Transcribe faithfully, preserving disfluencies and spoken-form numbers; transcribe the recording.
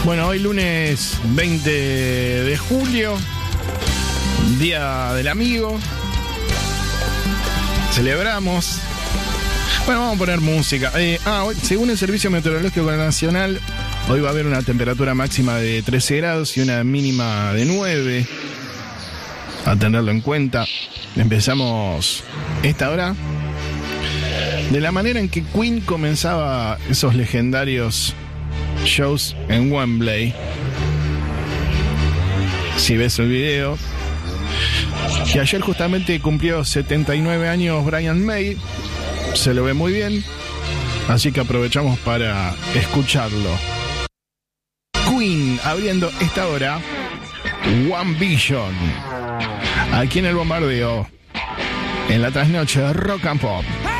Bueno, hoy lunes veinte de julio, Día del Amigo. Celebramos. Bueno, vamos a poner música. Eh, ah, hoy, según el Servicio Meteorológico Nacional, hoy va a haber una temperatura máxima de trece grados y una mínima de nueve. A tenerlo en cuenta. Empezamos esta hora de la manera en que Queen comenzaba esos legendarios shows en Wembley. Si ves el video, que ayer justamente cumplió setenta y nueve años Brian May, se lo ve muy bien, así que aprovechamos para escucharlo. Queen abriendo esta hora, One Vision, aquí en el bombardeo, en la trasnoche Rock and Pop.